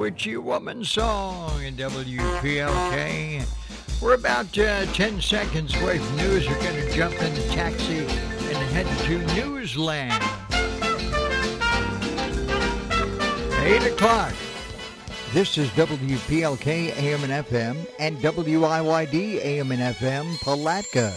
Witchy Woman song in WPLK. We're about 10 seconds away from news. We're going to jump in the taxi and head to Newsland. 8 o'clock. This is WPLK AM and FM and WIYD AM and FM Palatka.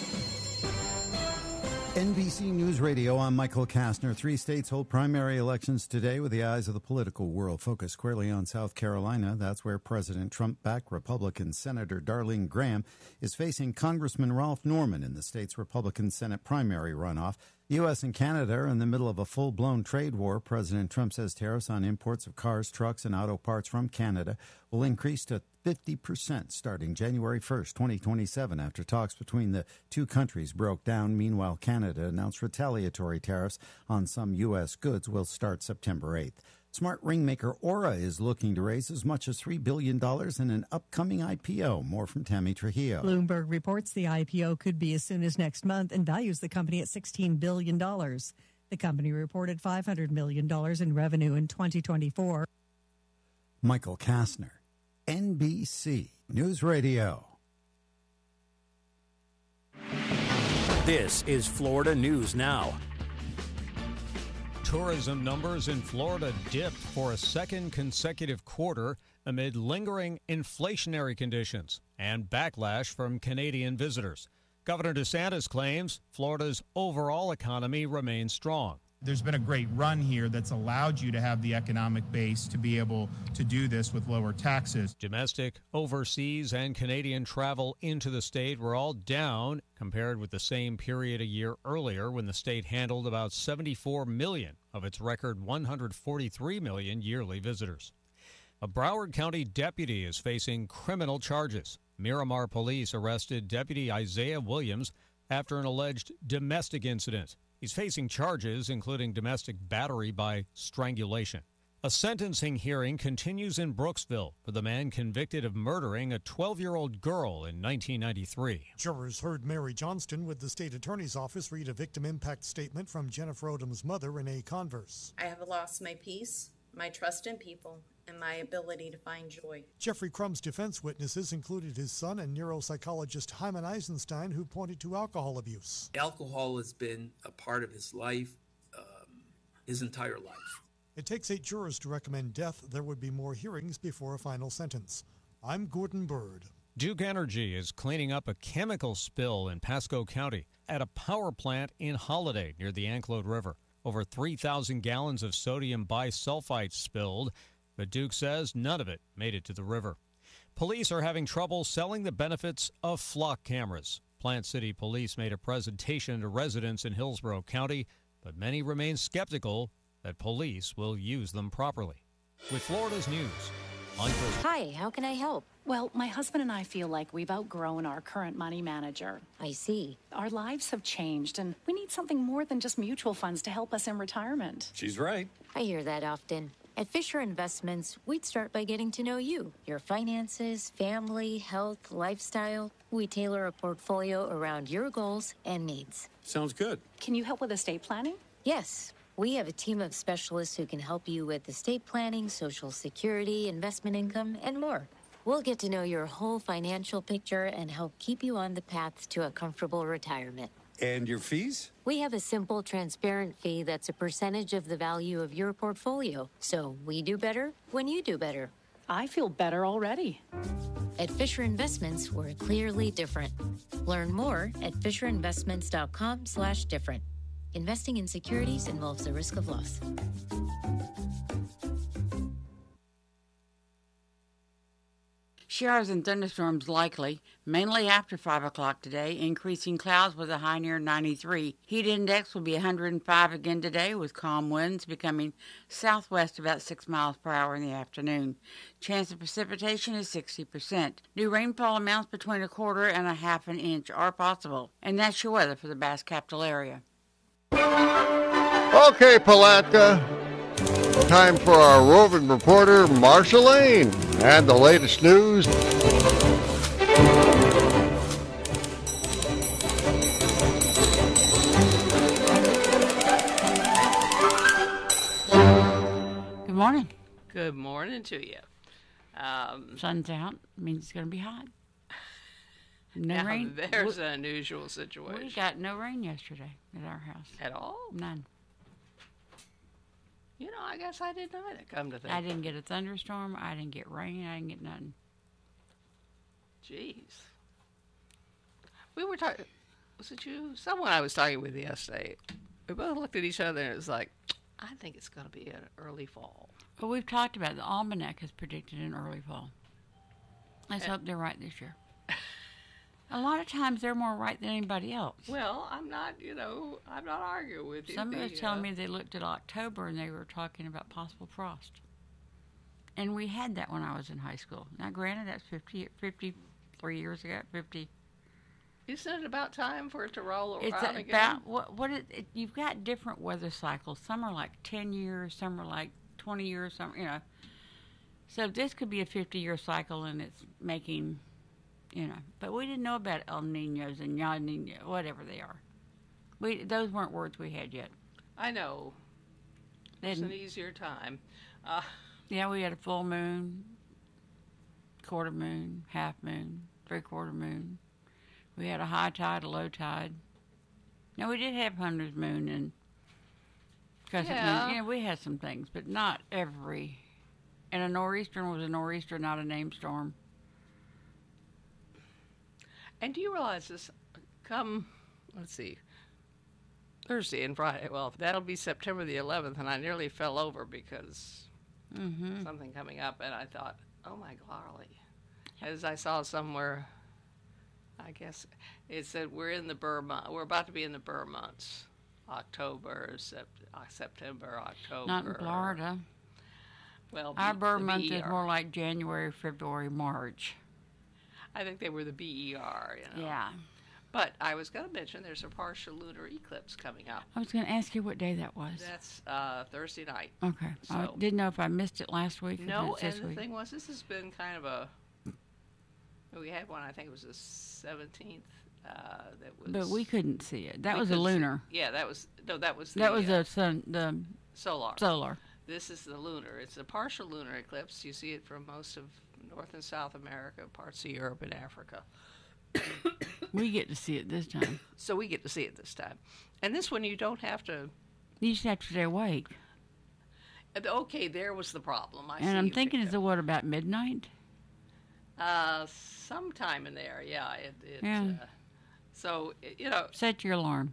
NBC News Radio, I'm Michael Kastner. 3 states hold primary elections today with the eyes of the political world focused squarely on South Carolina. That's where President Trump-backed Republican Senator Darlene Graham is facing Congressman Ralph Norman in the state's Republican Senate primary runoff. The U.S. and Canada are in the middle of a full-blown trade war. President Trump says tariffs on imports of cars, trucks, and auto parts from Canada will increase to 50% starting January 1st, 2027, after talks between the two countries broke down. Meanwhile, Canada announced retaliatory tariffs on some U.S. goods will start September 8th. Smart ring maker Aura is looking to raise as much as $3 billion in an upcoming IPO. More from Tammy Trujillo. Bloomberg reports the IPO could be as soon as next month and values the company at $16 billion. The company reported $500 million in revenue in 2024. Michael Kastner, NBC News Radio. This is Florida News Now. Tourism numbers in Florida dipped for a second consecutive quarter amid lingering inflationary conditions and backlash from Canadian visitors. Governor DeSantis claims Florida's overall economy remains strong. There's been a great run here that's allowed you to have the economic base to be able to do this with lower taxes. Domestic, overseas, and Canadian travel into the state were all down compared with the same period a year earlier when the state handled about 74 million of its record 143 million yearly visitors. A Broward County deputy is facing criminal charges. Miramar police arrested Deputy Isaiah Williams after an alleged domestic incident. He's facing charges including domestic battery by strangulation. A sentencing hearing continues in Brooksville for the man convicted of murdering a 12-year-old girl in 1993. Jurors heard Mary Johnston with the state attorney's office read a victim impact statement from Jennifer Odom's mother, Renee Converse. I have lost my peace, my trust in people, and my ability to find joy. Jeffrey Crumb's defense witnesses included his son and neuropsychologist Hyman Eisenstein, who pointed to alcohol abuse. Alcohol has been a part of his life, his entire life. It takes 8 jurors to recommend death. There would be more hearings before a final sentence. I'm Gordon Bird. Duke Energy is cleaning up a chemical spill in Pasco County at a power plant in Holiday near the Anclote River. Over 3,000 gallons of sodium bisulfite spilled, but Duke says none of it made it to the river. Police are having trouble selling the benefits of flock cameras. Plant City Police made a presentation to residents in Hillsborough County, but many remain skeptical that police will use them properly. With Florida's news, I'm Chris. Hi, how can I help? Well, my husband and I feel like we've outgrown our current money manager. I see. Our lives have changed, and we need something more than just mutual funds to help us in retirement. She's right. I hear that often. At Fisher Investments, we'd start by getting to know you, your finances, family, health, lifestyle. We tailor a portfolio around your goals and needs. Sounds good. Can you help with estate planning? Yes. We have a team of specialists who can help you with estate planning, Social Security, investment income, and more. We'll get to know your whole financial picture and help keep you on the path to a comfortable retirement. And your fees? We have a simple, transparent fee that's a percentage of the value of your portfolio. So we do better when you do better. I feel better already. At Fisher Investments, we're clearly different. Learn more at fisherinvestments.com/different. Investing in securities involves the risk of loss. Showers and thunderstorms likely, mainly after 5 o'clock today, increasing clouds with a high near 93. Heat index will be 105 again today, with calm winds becoming southwest about 6 miles per hour in the afternoon. Chance of precipitation is 60%. New rainfall amounts between 1/4 and 1/2 inch are possible. And that's your weather for the Bass Capital area. Okay, Palatka. Time for our roving reporter, Marsha Lane, and the latest news. Good morning. Good morning to you. Sun's out. Means it's going to be hot. No now rain. There's an unusual situation. We got no rain yesterday at our house. At all? None. You know, I guess I didn't either, come to think. I didn't get a thunderstorm. I didn't get rain. I didn't get nothing. Jeez. We were talking, was it you? Someone I was talking with yesterday. We both looked at each other and it was like, I think it's going to be an early fall. But we've talked about it. The Almanac has predicted an early fall. Let's hope they're right this year. A lot of times they're more right than anybody else. Well, I'm not arguing with you. Somebody was telling me they looked at October and they were talking about possible frost. And we had that when I was in high school. Now, granted, that's 53 years ago, 50. Isn't it about time for it to roll around again? It's about, you've got different weather cycles. Some are like 10 years, some are like 20 years, some, you know. So this could be a 50-year cycle and it's making... You know, but we didn't know about El Niños and Ya Niña, whatever they are. Those weren't words we had yet. I know. It's an easier time. Yeah, we had a full moon, quarter moon, half moon, three-quarter moon. We had a high tide, a low tide. Now, we did have Hunter's moon and crescent moon. Yeah, we had some things, but not every. And a nor'easter was a nor'easter, not a named storm. And do you realize this come, let's see, Thursday and Friday? Well, that'll be September the 11th, and I nearly fell over because something coming up, and I thought, oh my golly. As I saw somewhere, I guess it said we're about to be in the Burr months, October, September, October. Not in Florida. Well, our Burr month is more like January, February, March. I think they were the BER, you know. Yeah. But I was going to mention there's a partial lunar eclipse coming up. I was going to ask you what day that was. That's Thursday night. Okay. So, I didn't know if I missed it last week. No, and the thing was, this has been kind of we had one, I think it was the 17th. But we couldn't see it. That was a lunar. That was the sun, the solar. This is the lunar. It's a partial lunar eclipse. You see it from most of North and South America, parts of Europe and Africa. We get to see it this time. So we get to see it this time. And this one you don't have to... You just have to stay awake. Okay, there was the problem. I'm thinking, is it what, about midnight? Sometime in there, yeah. Set your alarm.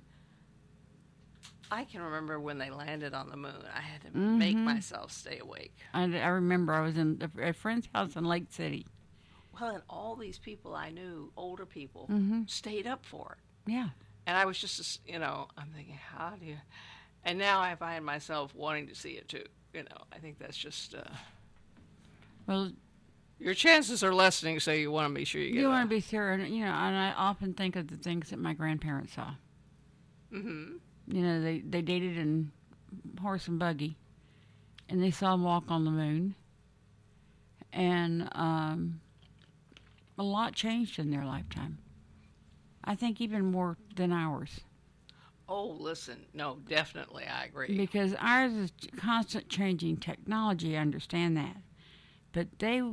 I can remember when they landed on the moon. I had to make myself stay awake. I remember I was in a friend's house in Lake City. Well, and all these people I knew, older people, stayed up for it. Yeah. And I was just, I'm thinking, how do you... And now I find myself wanting to see it, too. I think that's just... Well... Your chances are lessening, so you want to be sure you get You want to be sure, and I often think of the things that my grandparents saw. Mm-hmm. They dated in horse and buggy, and they saw him walk on the moon. And a lot changed in their lifetime. I think even more than ours. Oh, listen, no, definitely, I agree. Because ours is constant changing technology, I understand that. But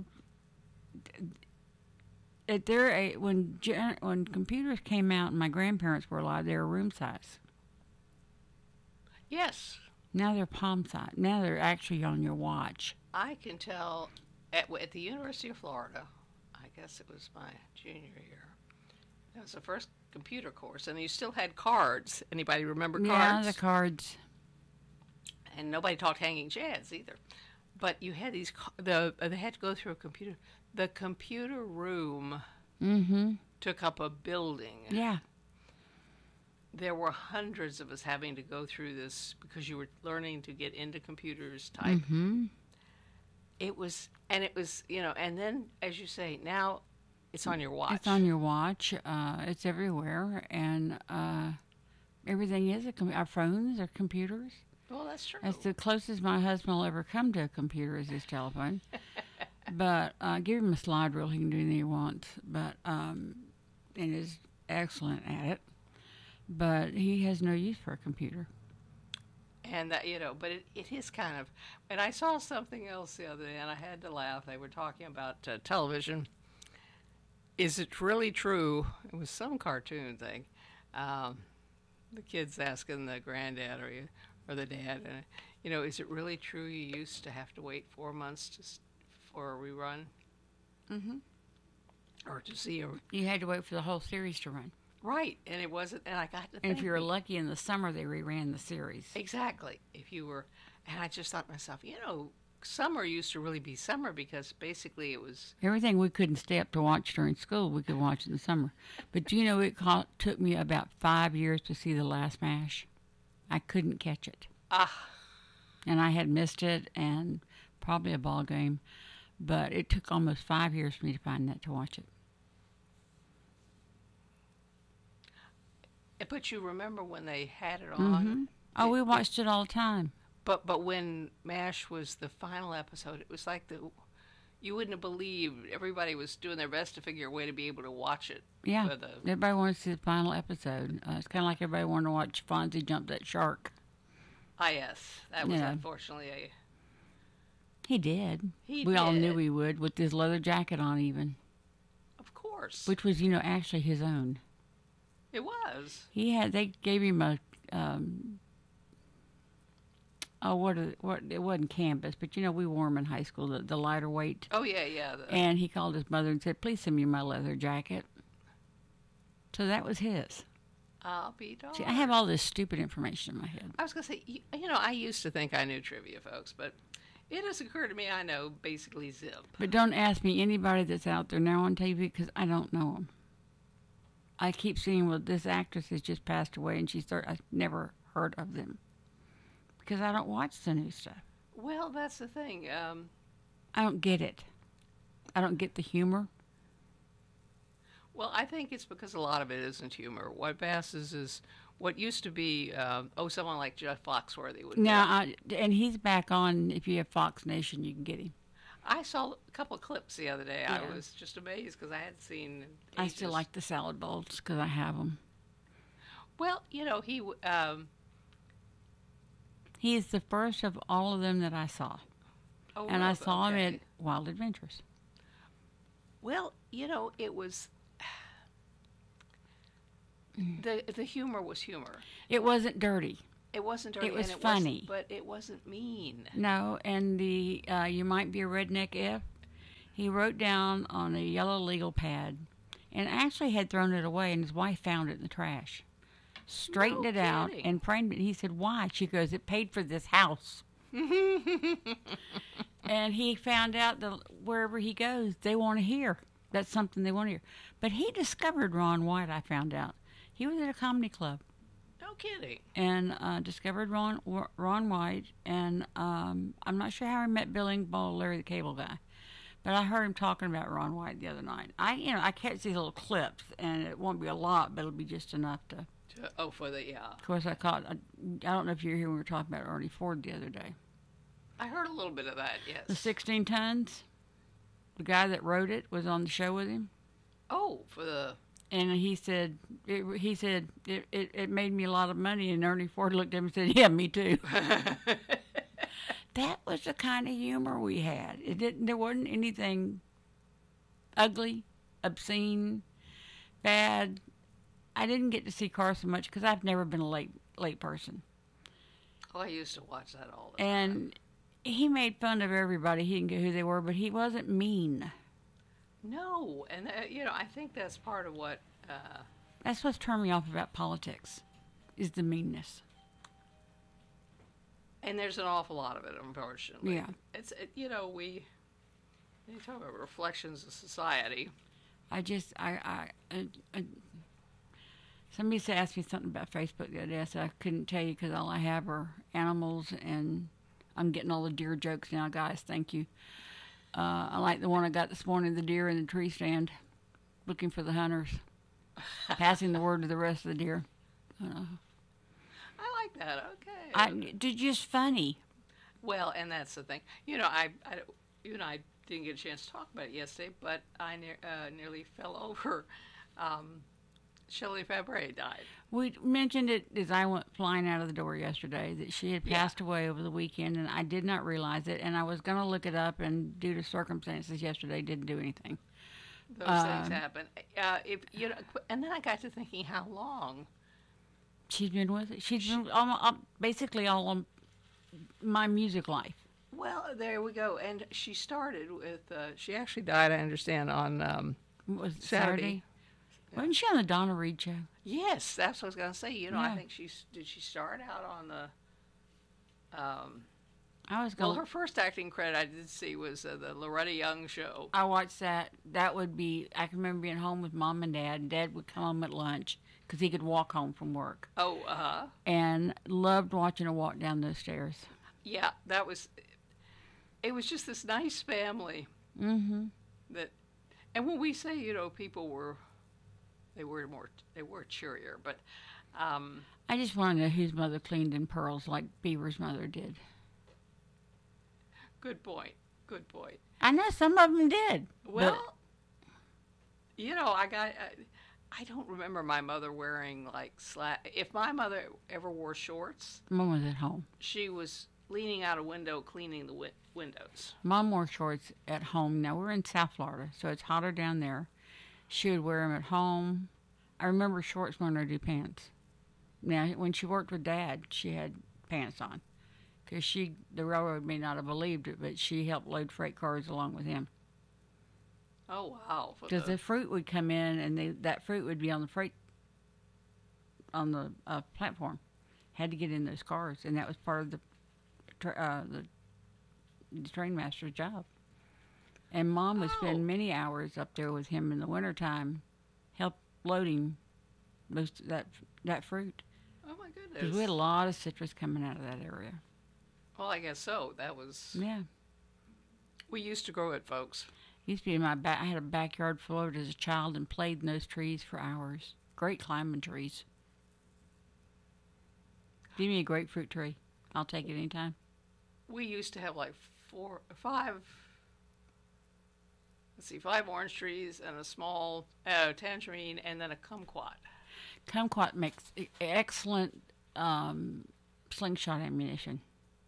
when computers came out and my grandparents were alive, they were room size. Yes. Now they're palm size. Now they're actually on your watch. I can tell at the University of Florida, I guess it was my junior year, that was the first computer course, and you still had cards. Anybody remember cards? Yeah, the cards. And nobody taught hanging chads either. But you had these, they had to go through a computer. The computer room took up a building. Yeah. There were hundreds of us having to go through this because you were learning to get into computers, type. Mm-hmm. It was, and then, as you say, now it's on your watch. It's on your watch. It's everywhere. And everything is, our phones are computers. Well, that's true. That's the closest my husband will ever come to a computer is his telephone. But give him a slide rule, he can do anything he wants. But and is excellent at it. But he has no use for a computer. And that, but it is kind of, and I saw something else the other day and I had to laugh. They were talking about television. Is it really true? It was some cartoon thing. The kid's asking the granddad or the dad, is it really true you used to have to wait 4 months for a rerun? Mm-hmm. Or to see You had to wait for the whole series to run. Right, and it wasn't, and I got to think. And if you were lucky in the summer, they reran the series. Exactly. If you were, and I just thought to myself, summer used to really be summer because basically it was... Everything we couldn't stay up to watch during school, we could watch in the summer. But it took me about 5 years to see The Last MASH. I couldn't catch it. And I had missed it and probably a ball game. But it took almost 5 years for me to find that to watch it. But you remember when they had it on? Mm-hmm. Oh, we watched it all the time. But when MASH was the final episode, it was like you wouldn't have believed everybody was doing their best to figure a way to be able to watch it. Yeah, everybody wanted to see the final episode. It's kind of like everybody wanted to watch Fonzie jump that shark. Yes, that was unfortunately a... He did. We all knew he would, with his leather jacket on even. Of course. Which was, actually his own. It was. They gave him a, it wasn't canvas, but we wore them in high school, the lighter weight. Oh, yeah. And he called his mother and said, please send me my leather jacket. So that was his. I'll be darned. See, I have all this stupid information in my head. I was going to say, I used to think I knew trivia, folks, but it has occurred to me I know basically zip. But don't ask me anybody that's out there now on TV because I don't know them. I keep seeing, this actress has just passed away, and I've never heard of them because I don't watch the new stuff. Well, that's the thing. I don't get it. I don't get the humor. Well, I think it's because a lot of it isn't humor. What passes is what used to be, someone like Jeff Foxworthy would be. And he's back on. If you have Fox Nation, you can get him. I saw a couple of clips the other day. Yeah. I was just amazed because I hadn't seen. I still like the salad bowls because I have them. Well, he is the first of all of them that I saw. Oh, and I saw him at Wild Adventures. Well, it was. The humor was humor. It wasn't dirty. It wasn't dirty. It was and funny. But it wasn't mean. No, and the You Might Be a Redneck If, he wrote down on a yellow legal pad and actually had thrown it away, and his wife found it in the trash. Straightened it out and framed it. He said, why? She goes, it paid for this house. And he found out that wherever he goes, they want to hear. That's something they want to hear. But he discovered Ron White, I found out. He was at a comedy club. No kidding. And discovered Ron White, and I'm not sure how he met Bill Engvall, Larry the Cable Guy, but I heard him talking about Ron White the other night. I catch these little clips, and it won't be a lot, but it'll be just enough to. Of course, I don't know if you were here when we were talking about Ernie Ford the other day. I heard a little bit of that. Yes. The 16 Tons. The guy that wrote it was on the show with him. Oh, for the. And he said, it made me a lot of money. And Ernie Ford looked at him and said, yeah, me too. That was the kind of humor we had. There wasn't anything ugly, obscene, bad. I didn't get to see Carson much because I've never been a late person. Oh, I used to watch that all the time. And he made fun of everybody. He didn't get who they were, but he wasn't mean. No, and I think that's part of what. That's what's turned me off about politics, is the meanness. And there's an awful lot of it, unfortunately. Yeah. It's you talk about reflections of society. Somebody asked me something about Facebook the other day. I said I couldn't tell you because all I have are animals, and I'm getting all the deer jokes now, guys. Thank you. I like the one I got this morning, the deer in the tree stand, looking for the hunters, passing the word to the rest of the deer. I like that. Okay. Just funny. Well, and that's the thing. You and I didn't get a chance to talk about it yesterday, but I nearly fell over Shelley Fabre died. We mentioned it as I went flying out of the door yesterday that she had passed away over the weekend, and I did not realize it. And I was going to look it up, and due to circumstances yesterday, didn't do anything. Those things happen. If you know, and then I got to thinking how long she's been with it. She's been basically all on my music life. Well, there we go. And she started with. She actually died, I understand, on was it Saturday. Wasn't she on the Donna Reed show? Yes, that's what I was going to say. You know, Yeah. I think did she start out on the. I was going. Well, her first acting credit I did see was the Loretta Young show. I watched that. That would be. I can remember being home with Mom and Dad. Dad would come home at lunch because he could walk home from work. Oh, And loved watching her walk down those stairs. Yeah, that was. It was just this nice family. Mm-hmm. That, and when we say, you know, people were. They were cheerier, but I just want to know whose mother cleaned in pearls like Beaver's mother did. Good point. Good point. I know some of them did. Well, you know, I don't remember my mother wearing like If my mother ever wore shorts, Mom was at home. She was leaning out a window cleaning the windows. Mom wore shorts at home. Now we're in South Florida, so it's hotter down there. She would wear them at home. I remember shorts when her do pants. Now, when she worked with Dad, she had pants on. Because the railroad may not have believed it, but she helped load freight cars along with him. Oh, wow. Because the fruit would come in, and that fruit would be on the platform. Had to get in those cars, and that was part of the train master's job. And Mom would spend many hours up there with him in the wintertime, help loading most of that fruit. Oh, my goodness. Because we had a lot of citrus coming out of that area. Well, I guess so. That was... Yeah. We used to grow it, folks. Used to be I had a backyard full of it as a child and played in those trees for hours. Great climbing trees. Give me a grapefruit tree. I'll take it anytime. We used to have like 5 orange trees and a small tangerine and then a kumquat. Kumquat makes excellent slingshot ammunition.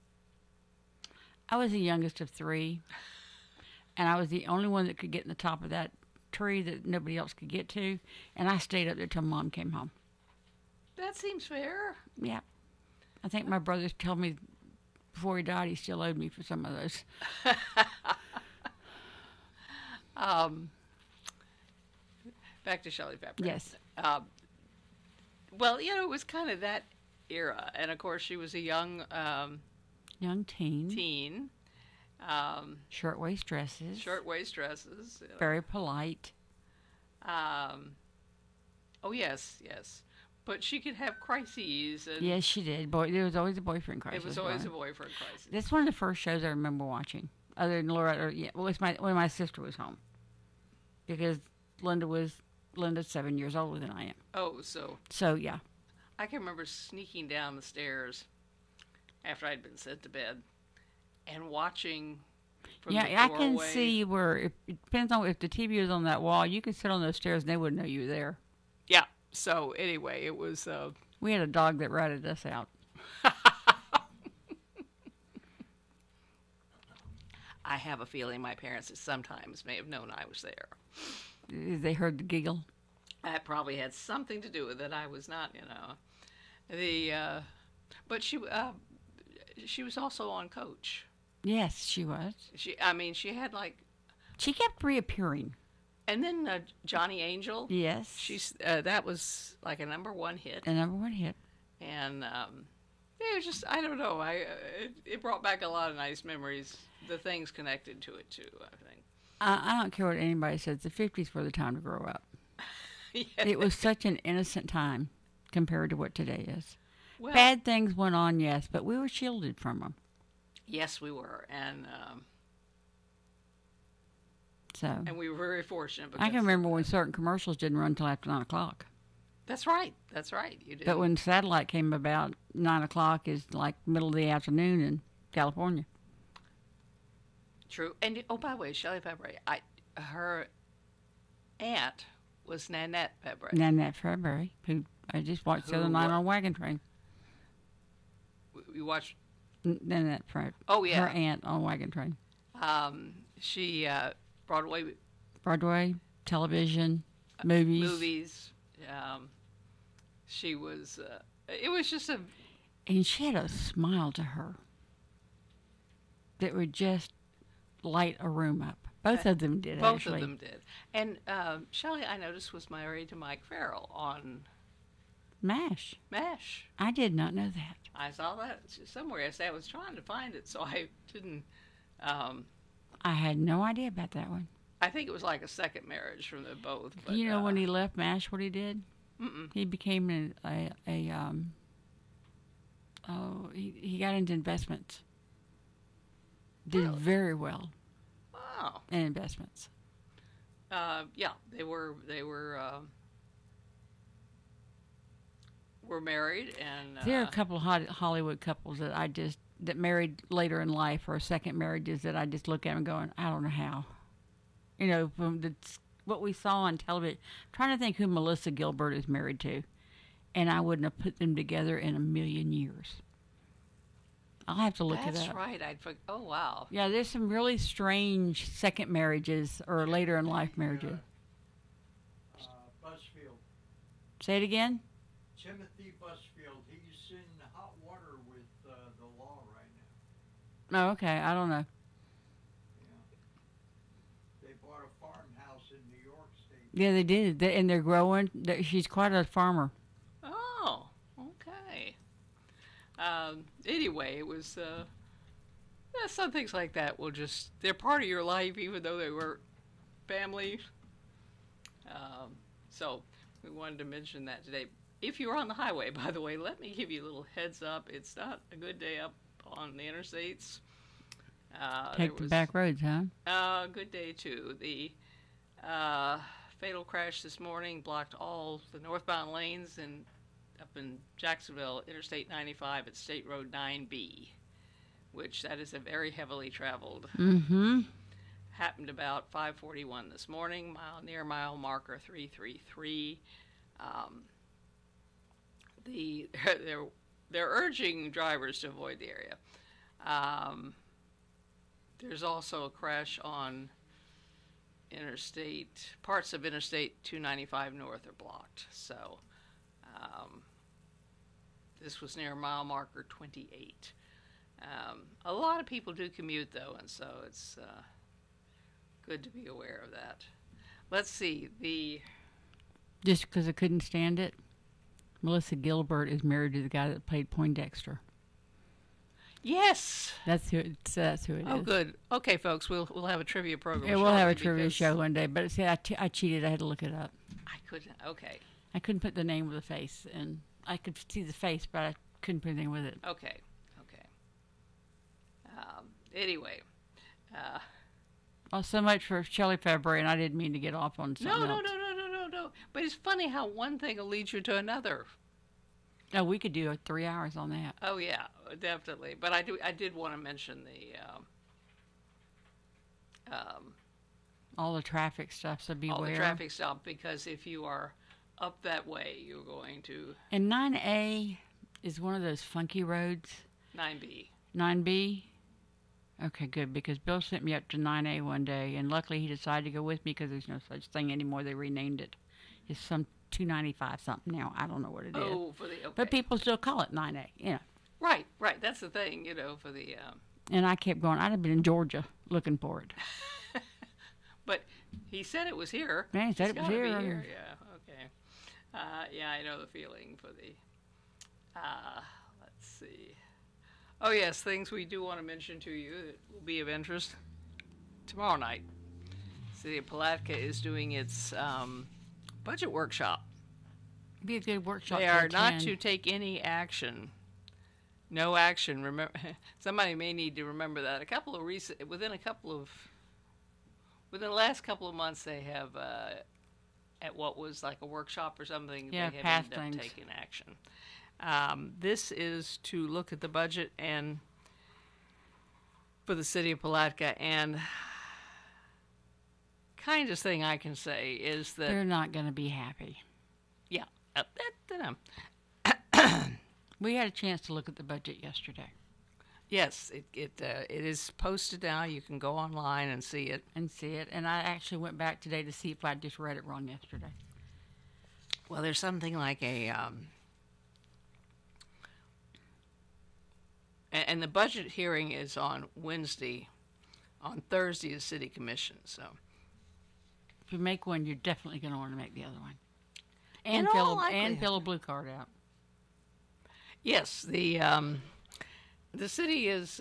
I was the youngest of 3, and I was the only one that could get in the top of that tree that nobody else could get to, and I stayed up there till Mom came home. That seems fair. Yeah. I think my brother told me before he died he still owed me for some of those. Back to Shelley Fabre. Yes. Well, you know, it was kind of that era, and of course she was a young teen. Shirtwaist dresses. Shirtwaist dresses. You know. Very polite. Oh yes. But she could have crises. And yes, she did. There was always a boyfriend crisis. It was always a boyfriend crisis. That's one of the first shows I remember watching, other than Laura. It was when my sister was home, because Linda's 7 years older than I am. Oh, so yeah. I can remember sneaking down the stairs after I'd been sent to bed and watching. From the doorway. I can see where it depends on if the TV was on that wall. You could sit on those stairs and they wouldn't know you were there. Yeah. So anyway, it was. We had a dog that ratted us out. I have a feeling my parents sometimes may have known I was there. They heard the giggle. That probably had something to do with it. I was not, but she was also on Coach. Yes, she was. She had like. She kept reappearing. And then Johnny Angel. Yes. That was like a #1 hit. A #1 hit. And it was just, I don't know. It brought back a lot of nice memories. The things connected to it too, I think. I don't care what anybody says. The 50s were the time to grow up. Yeah. It was such an innocent time compared to what today is. Well, bad things went on, yes, but we were shielded from them. Yes, we were, and we were very fortunate. I can remember when certain commercials didn't run until after 9 o'clock. That's right. You did. But when satellite came about, 9 o'clock is like middle of the afternoon in California. True. And by the way, Shelley Fabre, her aunt was Nanette February. Nanette February, who I just watched the other night on Wagon Train. You watched Nanette February. Oh, yeah. Her aunt on Wagon Train. She Broadway, television, movies. Movies. She was. It was just a. And she had a smile to her that would just light a room up. Both of them did, Both actually. of them did. And Shelley, I noticed, was married to Mike Farrell on MASH. MASH. I did not know that. I saw that somewhere. I was trying to find it, so I didn't. I had no idea about that one. I think it was like a second marriage from them both. But, you know, when he left MASH, what he did? He became he got into investments. Did very well. Wow. In investments. Yeah, they were married, and there are a couple of Hollywood couples that married later in life or second marriages that I just look at and going, I don't know how. You know, from what we saw on television. I'm trying to think who Melissa Gilbert is married to, and I wouldn't have put them together in a million years. I'll have to look it up. That's right. Oh, wow. Yeah, there's some really strange second marriages or later in life marriages. Busfield. Say it again? Timothy Busfield. He's in hot water with the law right now. Oh, okay. I don't know. Yeah. They bought a farmhouse in New York State. Yeah, they did. And they're growing. She's quite a farmer. Oh, okay. Anyway, it was some things like that will they're part of your life even though they weren't family. So we wanted to mention that today. If you're on the highway, by the way, let me give you a little heads up. It's not a good day up on the interstates. Take the back roads, huh? Good day too. The fatal crash this morning blocked all the northbound lanes up in Jacksonville, Interstate 95 at State Road 9B, which that is a very heavily traveled. Mm-hmm. Happened about 5:41 this morning, near mile marker 333. They're urging drivers to avoid the area. There's also a crash on parts of Interstate 295 North are blocked. So this was near mile marker 28. A lot of people do commute, though, and so it's good to be aware of that. Let's see. Just because I couldn't stand it, Melissa Gilbert is married to the guy that played Poindexter. Yes, that's who it is. Oh, good. Okay, folks, we'll have a trivia program. Yeah, we'll have a trivia show one day. But see, I cheated. I had to look it up. I couldn't. Okay. I couldn't put the name with the face, and I could see the face, but I couldn't put anything with it. Okay. Anyway. Well, so much for Shelley February, and I didn't mean to get off on something else. No. But it's funny how one thing will lead you to another. Oh, we could do 3 hours on that. Oh yeah, definitely. But I did want to mention all the traffic stuff. So beware. All the traffic stuff, because if you are up that way, you're going to. And 9A is one of those funky roads. 9B. 9B. Okay, good, because Bill sent me up to 9A one day, and luckily he decided to go with me because there's no such thing anymore. They renamed it. It's some 295 something now. I don't know what it is. Oh, but people still call it 9A, you know. Right. That's the thing, for the... And I kept going. I'd have been in Georgia looking for it. But he said it was here. Man, he said it was here. Yeah, okay. Yeah, I know the feeling for the... let's see... Oh, yes, things we do want to mention to you that will be of interest. Tomorrow night, City of Palatka is doing its budget workshop. It'd be a good workshop. They are not to take any action. No action. Remember, somebody may need to remember that. Within the last couple of months, they have at what was like a workshop or something. Yeah, they have ended up taking action. This is to look at the budget and for the City of Palatka and kindest thing I can say is that they're not going to be happy. Yeah. We had a chance to look at the budget yesterday. Yes, it is posted now. You can go online and see it. And I actually went back today to see if I just read it wrong yesterday. Well, there's something like a... and the budget hearing is on Wednesday. On Thursday is City Commission, so... If you make one, you're definitely going to want to make the other one. In And all fill a blue card out. Yes, the city is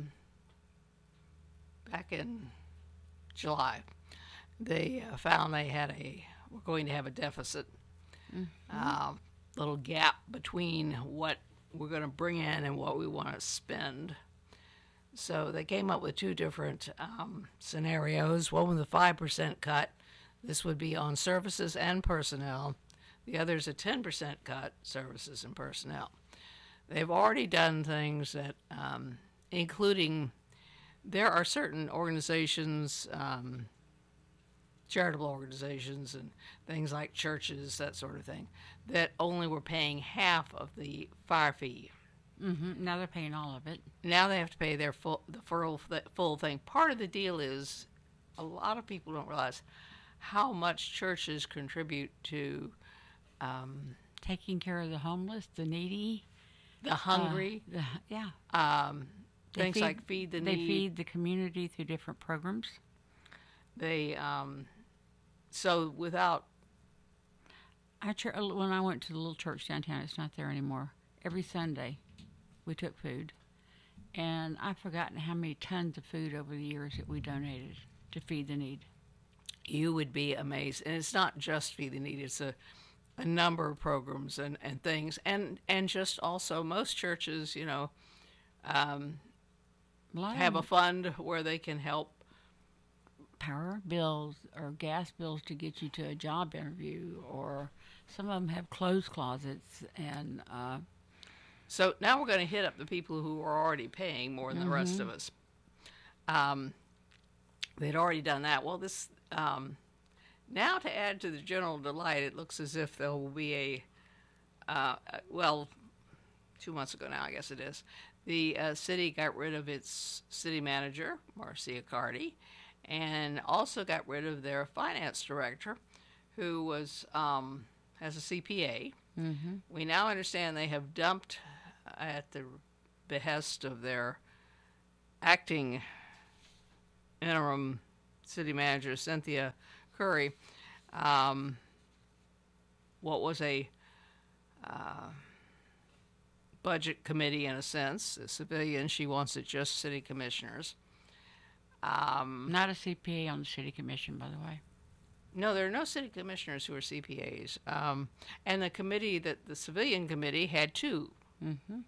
back in July. They found we're going to have a deficit, little gap between what we're going to bring in and what we want to spend. So they came up with two different scenarios. One with a 5% cut. This would be on services and personnel. The other is a 10% cut, services and personnel. They've already done things that, including, there are certain organizations, charitable organizations and things like churches, that sort of thing, that only were paying half of the fire fee. Mm-hmm. Now they're paying all of it. Now they have to pay the full thing. Part of the deal is a lot of people don't realize how much churches contribute to taking care of the homeless, the needy, the hungry. Things like Feed the Need. They feed the community through different programs. They so without when I went to the little church downtown, it's not there anymore. Every Sunday, we took food, and I've forgotten how many tons of food over the years that we donated to Feed the Need. You would be amazed, and it's not just Feed the Need. It's a number of programs and things, and just also most churches, have a fund where they can help power bills or gas bills to get you to a job interview, or some of them have clothes closets. And so now we're going to hit up the people who are already paying more than the rest of us. They'd already done that. Well, this now to add to the general delight, it looks as if there will be 2 months ago now, I guess it is, the city got rid of its city manager, Marcia Carty, and also got rid of their finance director, who was has a CPA. Mm-hmm. We now understand they have dumped, at the behest of their acting interim city manager, Cynthia Curry, what was a budget committee, in a sense, a civilian. She wants it just city commissioners. Not a CPA on the city commission, by the way. No, there are no city commissioners who are CPAs. And the committee, the civilian committee, had two. Mm-hmm.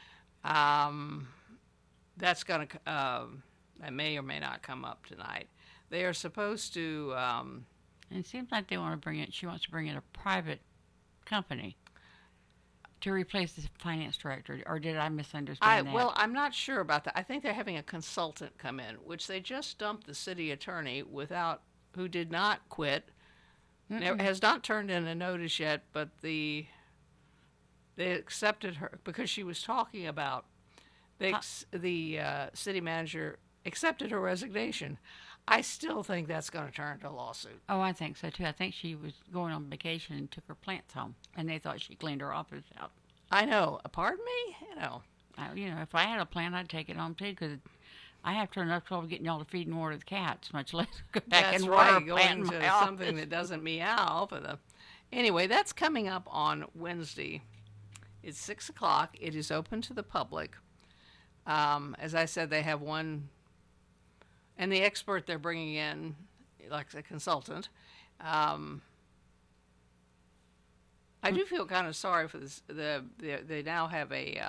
That's going to, that may or may not come up tonight. They are supposed to... it seems like they want to bring it, she wants to bring in a private company to replace the finance director, or did I misunderstand that? Well, I'm not sure about that. I think they're having a consultant come in, which they just dumped the city attorney who did not quit, has not turned in a notice yet, but they accepted her because she was talking about the city manager accepted her resignation. I still think that's going to turn into a lawsuit. Oh, I think so, too. I think she was going on vacation and took her plants home, and they thought she cleaned her office out. I know. Pardon me? If I had a plant, I'd take it home, too, because I have to enough trouble getting y'all to feed and water the cats, much less go back and water a plant going to something that doesn't meow. Anyway, that's coming up on Wednesday. It's 6 o'clock. It is open to the public. As I said, they have one... And the expert they're bringing in, like a consultant, I do feel kind of sorry for this. They now have a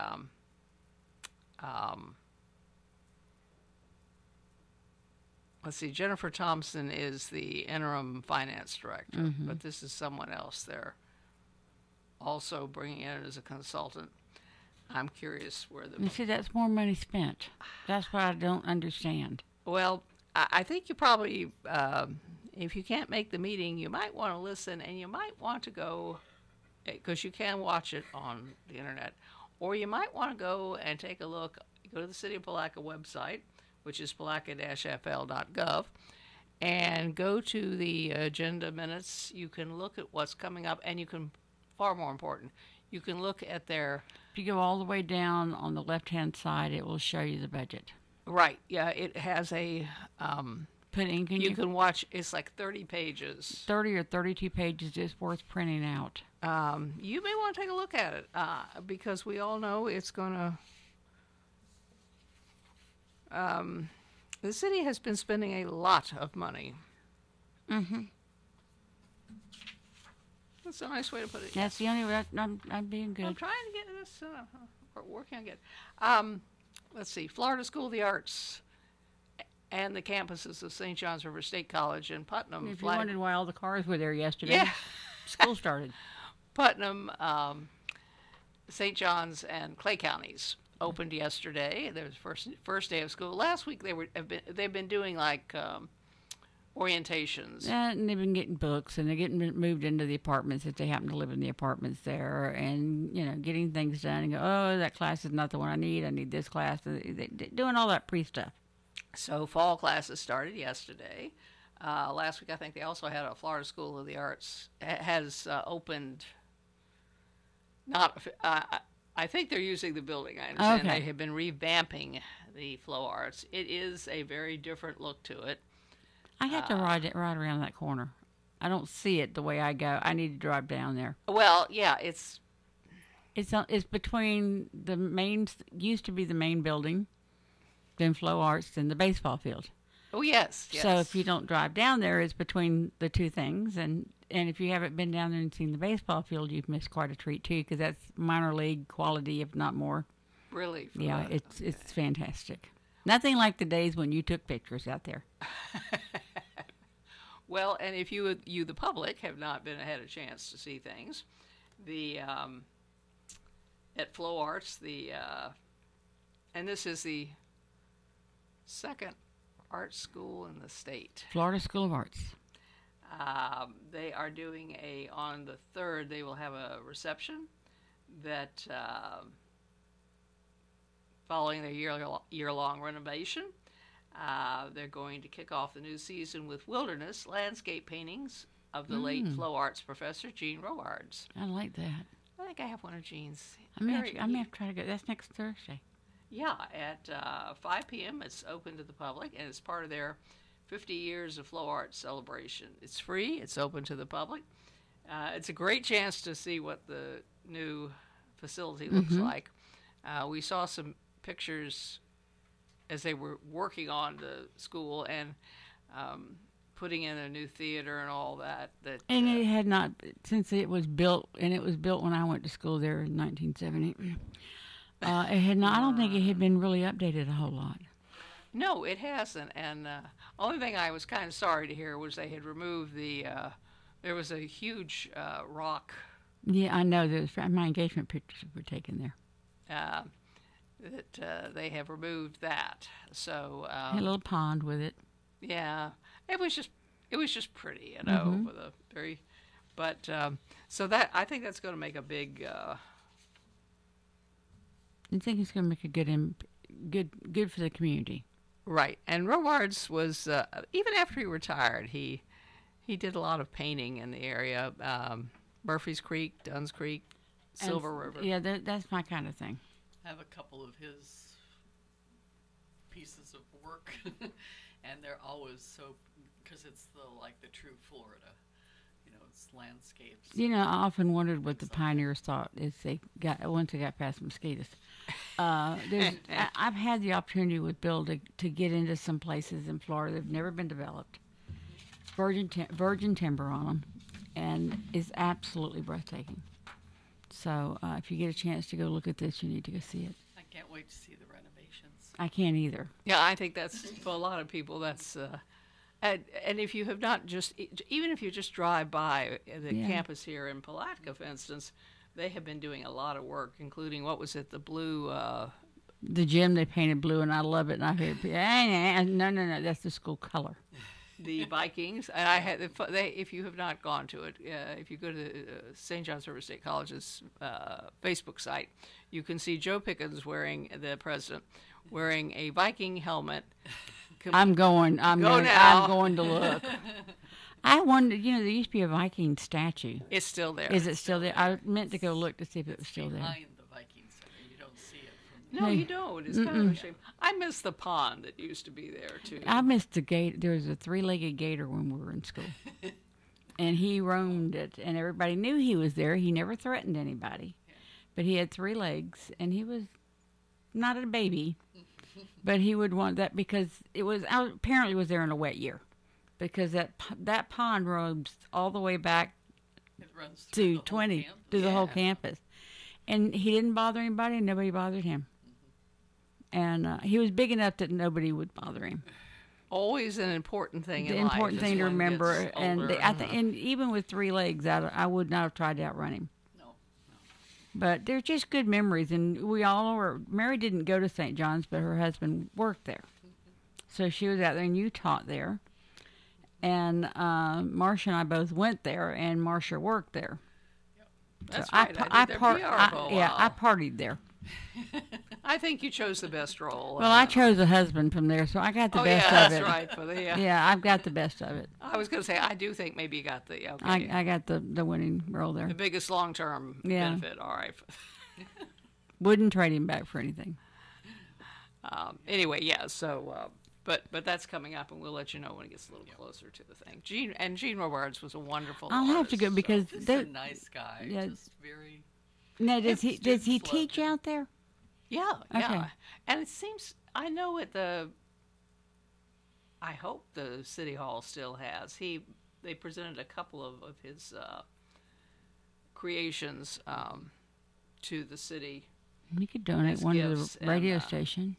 let's see, Jennifer Thompson is the interim finance director, but this is someone else they're also bringing in as a consultant. I'm curious where the... You see, that's more money spent. That's what I don't understand. Well, I think you probably, if you can't make the meeting, you might want to listen, and you might want to go, because you can watch it on the internet, or you might want to go and take a look. Go to the City of Palatka website, which is palatka-fl.gov, and go to the agenda minutes. You can look at what's coming up, and you can, far more important, you can look at their... If you go all the way down on the left-hand side, it will show you the budget. Right, yeah, it has a... Put ink in you can watch, it's like 30 pages. 30 or 32 pages is worth printing out. You may want to take a look at it, because we all know it's going to... the city has been spending a lot of money. Mm-hmm. That's a nice way to put it. That's the only way I'm being good. I'm trying to get this, working on it. Let's see, Florida School of the Arts and the campuses of St. John's River State College and Putnam. If you wondered why all the cars were there yesterday, yeah. School started. Putnam, St. John's, and Clay counties opened yesterday. There was first day of school. Last week they've been doing like orientations. And they've been getting books, and they're getting moved into the apartments if they happen to live in the apartments there, and getting things done. And go, oh, that class is not the one I need. I need this class. They're doing all that pre-stuff. So fall classes started yesterday. Last week I think they also had a Florida School of the Arts has opened. I think they're using the building. I understand they have been revamping the Flow Arts. It is a very different look to it. I have to ride around that corner. I don't see it the way I go. I need to drive down there. Well, yeah, it's between the main, used to be the main building, then Flow Arts, then the baseball field. Oh, yes. So if you don't drive down there, it's between the two things. And if you haven't been down there and seen the baseball field, you've missed quite a treat, too, because that's minor league quality, if not more. Really? Yeah, it's fantastic. Nothing like the days when you took pictures out there. Well, and if you, the public, have not had a chance to see things, at Flow Arts, and this is the second art school in the state. Florida School of Arts. They are doing on the 3rd, they will have a reception that, following their year-long renovation, they're going to kick off the new season with wilderness landscape paintings of the late Flow Arts professor, Gene Rowards. I like that. I think I have one of Gene's. I may have to try to go. That's next Thursday. Yeah, at 5 p.m. It's open to the public, and it's part of their 50 years of Flow Arts celebration. It's free. It's open to the public. It's a great chance to see what the new facility looks like. We saw some pictures as they were working on the school and putting in a new theater and all that. And it had not, since it was built, and it was built when I went to school there in 1970. It had not. I don't think it had been really updated a whole lot. No, it hasn't. And only thing I was kind of sorry to hear was they had removed the. There was a huge rock. Yeah, I know. My engagement pictures were taken there. That they have removed that. So a little pond with it. Yeah, it was just pretty, with a very. But so that I think that's going to make a big. I think it's going to make a good for the community. Right, and Rowards was even after he retired, he did a lot of painting in the area, Murphy's Creek, Dunn's Creek, Silver River. Yeah, that's my kind of thing. I have a couple of his pieces of work, and they're always so because it's the true Florida. It's landscapes. I often wondered what the pioneers thought once they got past mosquitoes. I've had the opportunity with Bill to get into some places in Florida that have never been developed. Virgin timber on them, and it's absolutely breathtaking. So if you get a chance to go look at this, you need to go see it. I can't wait to see the renovations. I can't either. Yeah, I think that's, for a lot of people, that's... And if you have not even if you just drive by the campus here in Palatka, for instance, they have been doing a lot of work, including, what was it, the blue... the gym, they painted blue, and I love it. And I hear, no, that's the school color. the Vikings, and I had if you have not gone to it, if you go to St. John's River State College's Facebook site, you can see Joe Pickens the president wearing a Viking helmet. I'm going to look. I wondered, there used to be a Viking statue. It's still there. Is it still there? I meant to go look to see if it was still there. Behind the Viking Center, you don't see it from No, you don't. It's kind of a shame. I miss the pond that used to be there, too. I missed the gate. There was a 3-legged gator when we were in school. And he roamed it, and everybody knew he was there. He never threatened anybody. Yeah. But he had 3 legs, and he was not a baby. But he would want that because apparently it was there in a wet year. Because that pond runs all the way back to the whole campus. And he didn't bother anybody, and nobody bothered him. And he was big enough that nobody would bother him. Always an important thing in life. The important thing to remember. And and even with 3 legs, I would not have tried to outrun him. No. But they're just good memories. And Mary didn't go to St. John's, but her husband worked there. So she was out there, and you taught there. And Marcia and I both went there, and Marcia worked there. Yep. That's so right. I did their PR for a while. Yeah, I partied there. I think you chose the best role. Well, I chose a husband from there, so I got the best of it. That's right. For the, yeah, I've got the best of it. I was going to say, I do think maybe you got the... Okay. I got the winning role there. The biggest long-term benefit. All right. Wouldn't trade him back for anything. Anyway, yeah, so... But that's coming up, and we'll let you know when it gets a little closer to the thing. Gene Robards was a wonderful I'll artist, have to go because he's a nice guy. Yeah. Just very. Now, does he teach out there? Yeah, okay. Yeah. And it seems I know I hope the city hall still has. They presented a couple of his creations to the city. You could donate one to the radio station.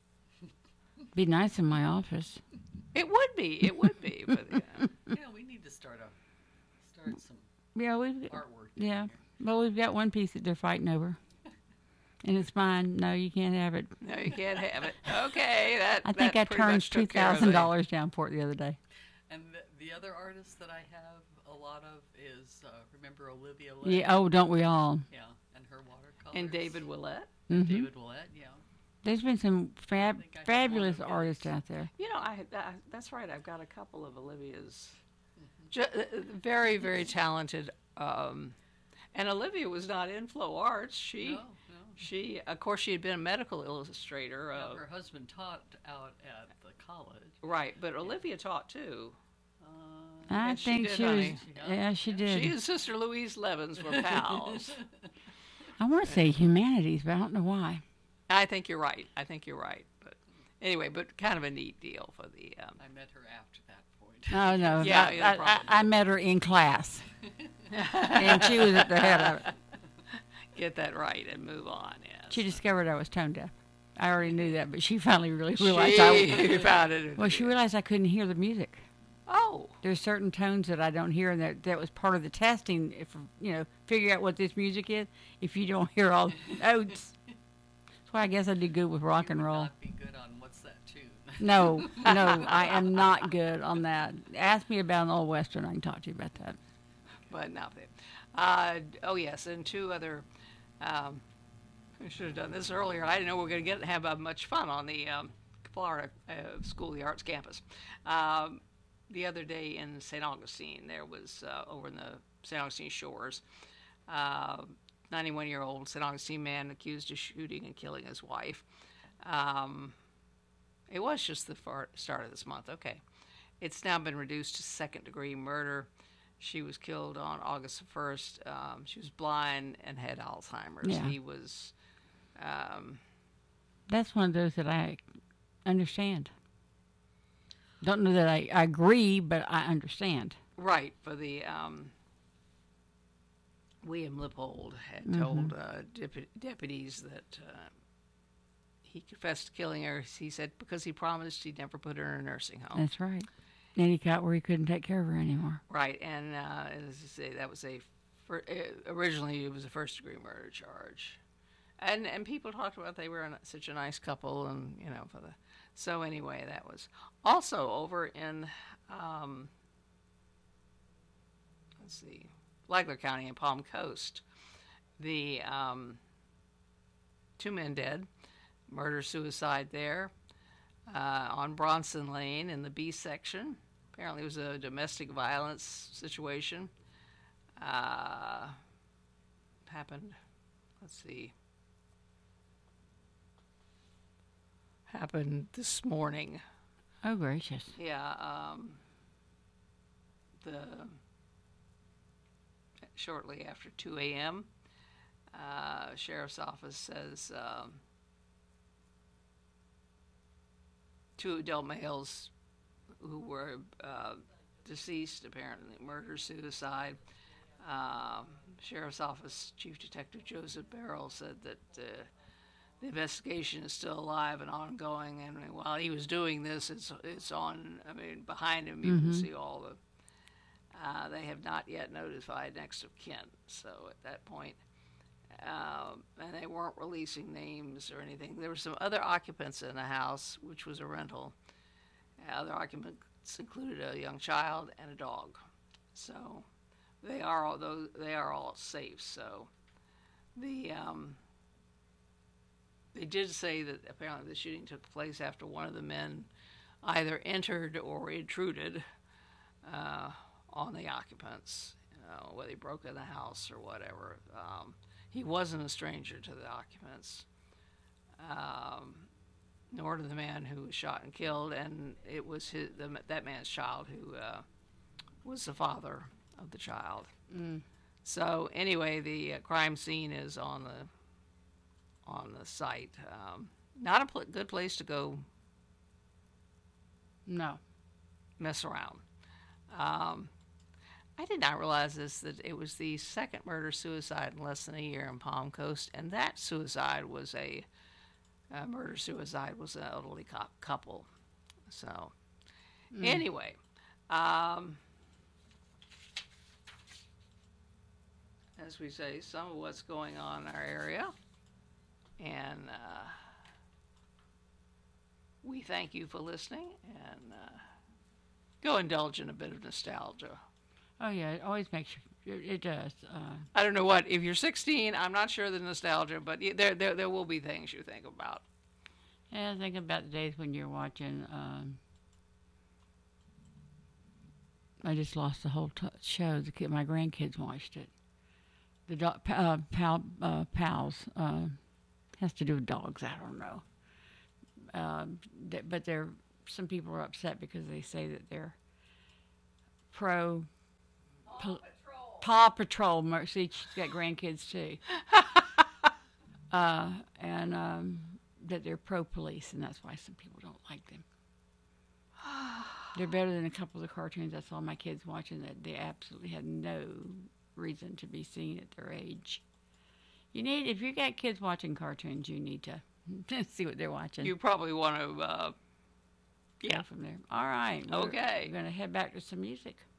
Be nice in my office. It would be. But we need to start some artwork. Yeah. Well, we've got one piece that they're fighting over. And it's mine. No, you can't have it. No, you can't have it. Okay, I think I turned $2,000 down for it the other day. And the other artist that I have a lot of is, remember Olivia Lett? Yeah, oh, don't we all? Yeah, and her watercolors. And David Willett. Mm-hmm. David Willett, yeah. There's been some fabulous artists out there. That's right. I've got a couple of Olivia's. Very, very talented. And Olivia was not in Flow Arts. She, of course, she had been a medical illustrator. Her husband taught out at the college. Right, but Olivia taught too. I think she was. Yeah, she did. She and Sister Louise Levins were pals. I want to say humanities, but I don't know why. I think you're right. But anyway, kind of a neat deal for the. I met her after that point. Oh no! Yeah, I met her in class, and she was at the head of it. Get that right and move on. Yes. She discovered I was tone deaf. I already knew that, but she finally really realized found it. Well, she realized I couldn't hear the music. Oh. There's certain tones that I don't hear, and that was part of the testing. If figure out what this music is. If you don't hear all the notes. Well, I guess I did good with rock and roll. Not be good on what's that tune? No, I am not good on that. Ask me about an old western. I can talk to you about that. But nothing. Oh yes, and 2 other. I should have done this earlier. I didn't know we were going to have much fun on the Florida School of the Arts campus. The other day in St. Augustine, there was over in the St. Augustine shores. 91-year-old St. Augustine man accused of shooting and killing his wife. It was just the start of this month. Okay. It's now been reduced to second-degree murder. She was killed on August 1st. She was blind and had Alzheimer's. Yeah. He was... That's one of those that I understand. Don't know that I agree, but I understand. Right. For the... William Lippold had told deputies that he confessed to killing her. He said because he promised he'd never put her in a nursing home. That's right. And he got where he couldn't take care of her anymore. Right, and as I say, that was originally it was a first-degree murder charge, and people talked about they were such a nice couple, and for So anyway, that was also over in, let's see, Flagler County in Palm Coast. The 2 men dead, murder-suicide there on Bronson Lane in the B section. Apparently it was a domestic violence situation. Happened, let's see, happened this morning. Oh, gracious. Yeah, shortly after 2 a.m., Sheriff's Office says 2 adult males who were deceased, apparently murder-suicide. Sheriff's Office Chief Detective Joseph Barrell said that the investigation is still alive and ongoing, and while he was doing this, it's on. I mean, behind him you can see all the. They have not yet notified next of kin, so at that point, and they weren't releasing names or anything. There were some other occupants in the house, which was a rental. Other occupants included a young child and a dog, so. They are all safe. So, they did say that apparently the shooting took place after one of the men either entered or intruded on the occupants, whether he broke in the house or whatever. He wasn't a stranger to the occupants, nor to the man who was shot and killed, and it was that man's child who was the father of the child. So anyway, the crime scene is on the site. Not a good place to go. No. Mess around. I did not realize that it was the second murder-suicide in less than a year in Palm Coast, and that suicide was murder-suicide was an elderly couple. So anyway, as we say, some of what's going on in our area, and we thank you for listening, and go indulge in a bit of nostalgia. Oh yeah, it always makes you. It does. I don't know what. If you're 16, I'm not sure the nostalgia, but there will be things you think about. Yeah, think about the days when you're watching. I just lost the whole show. My grandkids watched it. The dog, pals has to do with dogs. I don't know. But some people are upset because they say that they're pro Paw Patrol. See, she's got grandkids too, and that they're pro police, and that's why some people don't like them. They're better than a couple of the cartoons I saw my kids watching that they absolutely had no reason to be seen at their age. If you got kids watching cartoons, you need to see what they're watching. You probably want to go from there. All right. Okay. We're going to head back to some music.